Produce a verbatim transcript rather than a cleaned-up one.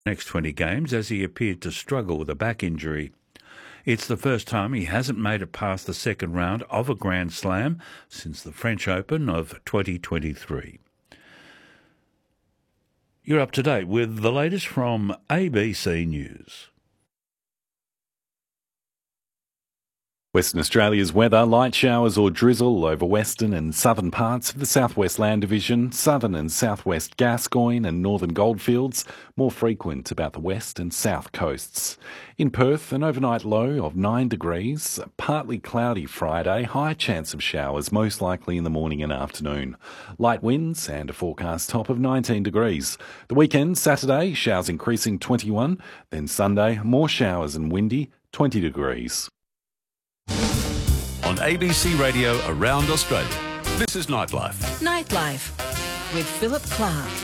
next twenty games as he appeared to struggle with a back injury. It's the first time he hasn't made it past the second round of a Grand Slam since the French Open of twenty twenty-three. You're up to date with the latest from A B C News. Western Australia's weather, light showers or drizzle over western and southern parts of the Southwest Land Division, southern and southwest Gascoyne and northern Goldfields, more frequent about the west and south coasts. In Perth, an overnight low of nine degrees, partly cloudy Friday, high chance of showers most likely in the morning and afternoon. Light winds and a forecast top of nineteen degrees. The weekend, Saturday, showers increasing twenty-one, then Sunday, more showers and windy, twenty degrees. On A B C Radio around Australia, this is Nightlife. Nightlife with Philip Clark.